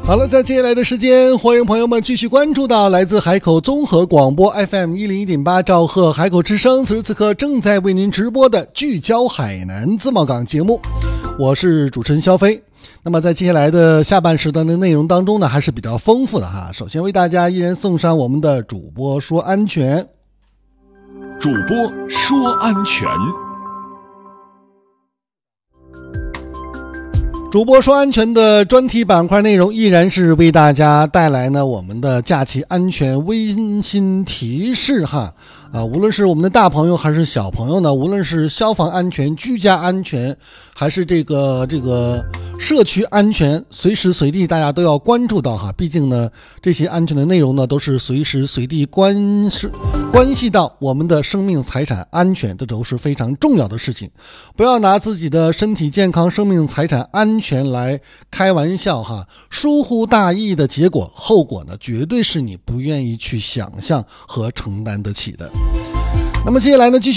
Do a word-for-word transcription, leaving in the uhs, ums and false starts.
好了，在接下来的时间，欢迎朋友们继续关注到来自海口综合广播 F M 一零一点八兆赫海口之声，此时此刻正在为您直播的聚焦海南自贸港节目，我是主持人肖飞。那么在接下来的下半时段的内容当中呢，还是比较丰富的哈。首先为大家依然送上我们的主播说安全。 主播说安全。 主播说安全的专题板块内容依然是为大家带来呢我们的假期安全温馨提示哈啊，无论是我们的大朋友还是小朋友呢，无论是消防安全、居家安全，还是这个这个社区安全，随时随地大家都要关注到哈。毕竟呢，这些安全的内容呢，都是随时随地关系关系到我们的生命财产安全，这都是非常重要的事情。不要拿自己的身体健康、生命财产安全来开玩笑哈，疏忽大意的结果，后果呢，绝对是你不愿意去想象和承担得起的。那么接下来呢，继续